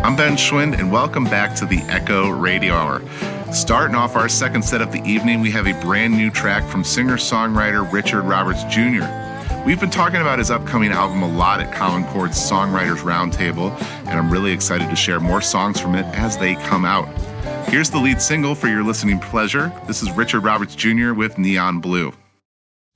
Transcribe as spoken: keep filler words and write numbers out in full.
I'm Ben Schwind, and welcome back to the Echo Radio Hour. Starting off our second set of the evening, we have a brand new track from singer-songwriter Richard Roberts Junior We've been talking about his upcoming album a lot at Common Chord's Songwriters Roundtable, and I'm really excited to share more songs from it as they come out. Here's the lead single for your listening pleasure. This is Richard Roberts Junior with Neon Blue.